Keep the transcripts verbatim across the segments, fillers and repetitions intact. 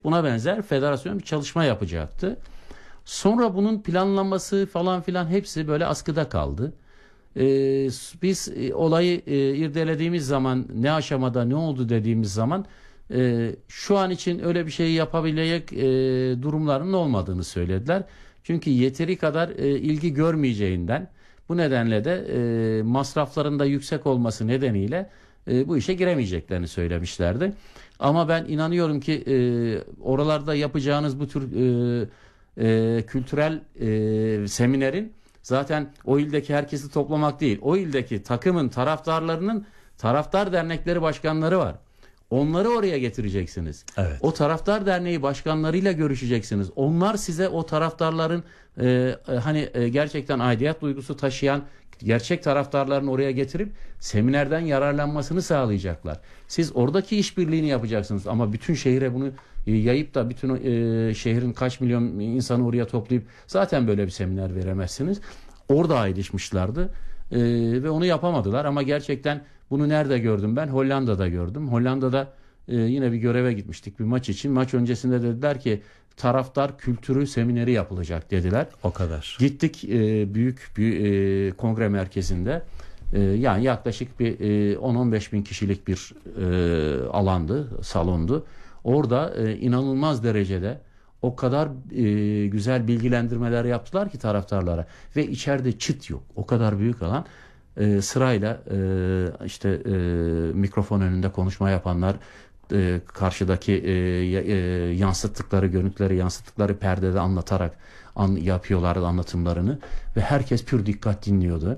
Buna benzer federasyon bir çalışma yapacaktı. Sonra bunun planlanması falan filan hepsi böyle askıda kaldı. Ee, biz e, olayı e, irdelediğimiz zaman ne aşamada ne oldu dediğimiz zaman e, şu an için öyle bir şey yapabilecek e, durumların olmadığını söylediler. Çünkü yeteri kadar e, ilgi görmeyeceğinden bu nedenle de e, masrafların da yüksek olması nedeniyle e, bu işe giremeyeceklerini söylemişlerdi. Ama ben inanıyorum ki e, oralarda yapacağınız bu tür e, e, kültürel e, seminerin zaten o ildeki herkesi toplamak değil. O ildeki takımın taraftarlarının taraftar dernekleri başkanları var. Onları oraya getireceksiniz. Evet. O taraftar derneği başkanlarıyla görüşeceksiniz. Onlar size o taraftarların e, e, hani e, gerçekten aidiyet duygusu taşıyan gerçek taraftarlarını oraya getirip seminerden yararlanmasını sağlayacaklar. Siz oradaki işbirliğini yapacaksınız ama bütün şehire bunu e, yayıp da bütün e, şehrin kaç milyon insanı oraya toplayıp zaten böyle bir seminer veremezsiniz. Orada ayrışmışlardı e, ve onu yapamadılar ama gerçekten bunu nerede gördüm ben? Hollanda'da gördüm. Hollanda'da e, yine bir göreve gitmiştik bir maç için. Maç öncesinde dediler ki taraftar kültürü semineri yapılacak dediler. O kadar. Gittik e, büyük bir e, kongre merkezinde. E, yani yaklaşık bir e, on on beş bin kişilik bir e, alandı, salondu. Orada e, inanılmaz derecede o kadar e, güzel bilgilendirmeler yaptılar ki taraftarlara ve içeride çıt yok. O kadar büyük alan. E, sırayla e, işte e, mikrofon önünde konuşma yapanlar, e, karşıdaki e, e, yansıttıkları görüntüleri, yansıttıkları perdede anlatarak an, yapıyorlardı anlatımlarını ve herkes pür dikkat dinliyordu.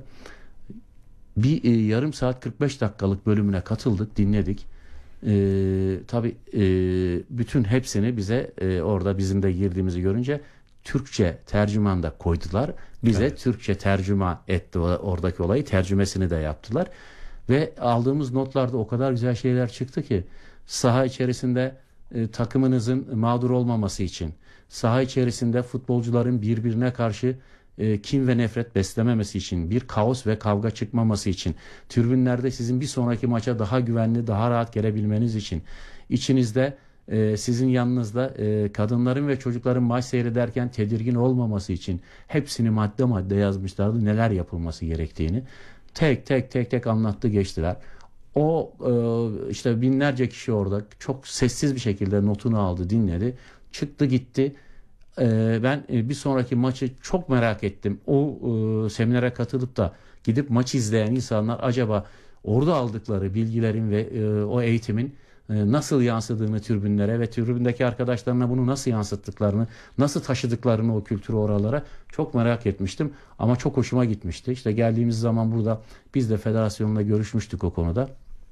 Bir e, yarım saat kırk beş dakikalık bölümüne katıldık, dinledik. E, tabii e, bütün hepsini bize e, orada bizim de girdiğimizi görünce Türkçe tercüman da koydular. Bize evet. Türkçe tercüme etti oradaki olayı. Tercümesini de yaptılar. Ve aldığımız notlarda o kadar güzel şeyler çıktı ki saha içerisinde e, takımınızın mağdur olmaması için, saha içerisinde futbolcuların birbirine karşı e, kin ve nefret beslememesi için, bir kaos ve kavga çıkmaması için, tribünlerde sizin bir sonraki maça daha güvenli, daha rahat gelebilmeniz için, içinizde Ee, sizin yanınızda e, kadınların ve çocukların maç seyrederken tedirgin olmaması için hepsini madde madde yazmışlardı neler yapılması gerektiğini. Tek tek tek tek anlattı geçtiler. O e, işte binlerce kişi orada çok sessiz bir şekilde notunu aldı, dinledi. Çıktı gitti. E, ben e, bir sonraki maçı çok merak ettim. O e, seminere katılıp da gidip maç izleyen insanlar acaba orada aldıkları bilgilerin ve e, o eğitimin nasıl yansıdığını tribünlere ve tribündeki arkadaşlarına bunu nasıl yansıttıklarını, nasıl taşıdıklarını o kültürü oralara çok merak etmiştim. Ama çok hoşuma gitmişti. İşte geldiğimiz zaman burada biz de federasyonla görüşmüştük o konuda.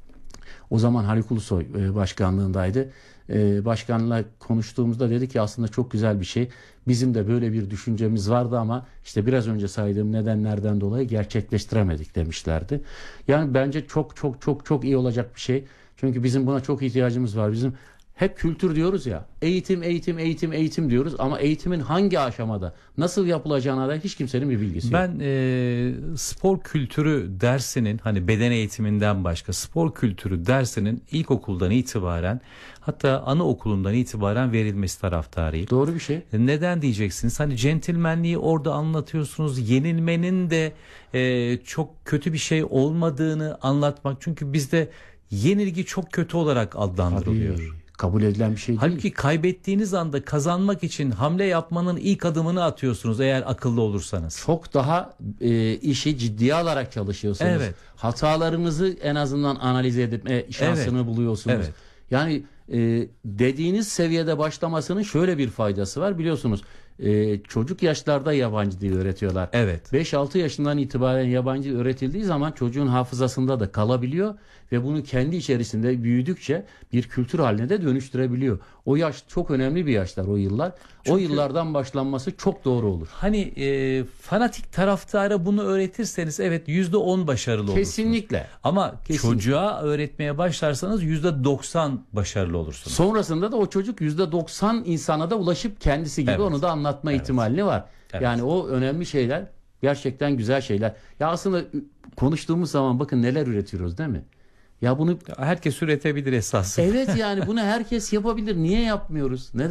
O zaman Haluk Ulusoy başkanlığındaydı. Başkanla konuştuğumuzda dedi ki aslında çok güzel bir şey. Bizim de böyle bir düşüncemiz vardı ama işte biraz önce saydığım nedenlerden dolayı gerçekleştiremedik demişlerdi. Yani bence çok çok çok çok iyi olacak bir şey. Çünkü bizim buna çok ihtiyacımız var. Bizim hep kültür diyoruz ya. Eğitim, eğitim, eğitim, eğitim diyoruz. Ama eğitimin hangi aşamada, nasıl yapılacağına da hiç kimsenin bir bilgisi yok. Ben e, spor kültürü dersinin hani beden eğitiminden başka spor kültürü dersinin ilkokuldan itibaren hatta anaokulundan itibaren verilmesi taraftarıyım. Doğru bir şey. Neden diyeceksiniz? Hani centilmenliği orada anlatıyorsunuz. Yenilmenin de e, çok kötü bir şey olmadığını anlatmak. Çünkü bizde yenilgi çok kötü olarak adlandırılıyor. Tabii, kabul edilen bir şey değil. Halbuki kaybettiğiniz anda kazanmak için hamle yapmanın ilk adımını atıyorsunuz eğer akıllı olursanız. Çok daha e, işi ciddiye alarak çalışıyorsunuz. Evet. Hatalarınızı en azından analiz etme şansını evet. buluyorsunuz. Evet. Yani e, dediğiniz seviyede başlamasının şöyle bir faydası var. Biliyorsunuz e, çocuk yaşlarda yabancı dil öğretiyorlar. Evet. beş altı yaşından itibaren yabancı dil öğretildiği zaman çocuğun hafızasında da kalabiliyor ve bunu kendi içerisinde büyüdükçe bir kültür haline de dönüştürebiliyor. O yaş çok önemli bir yaşlar, o yıllar. Çünkü o yıllardan başlanması çok doğru olur. Hani e, fanatik taraftara bunu öğretirseniz evet yüzde on başarılı olursunuz. Kesinlikle. Ama Kesinlikle. çocuğa öğretmeye başlarsanız yüzde doksan başarılı olursunuz. Sonrasında da o çocuk yüzde doksan insana da ulaşıp kendisi gibi evet. onu da anlatma evet. ihtimali var. Evet. Yani o önemli şeyler, gerçekten güzel şeyler. Ya aslında konuştuğumuz zaman bakın neler üretiyoruz değil mi? Ya bunu Herkes üretebilir esasında. evet yani bunu herkes yapabilir. Niye yapmıyoruz? Neden?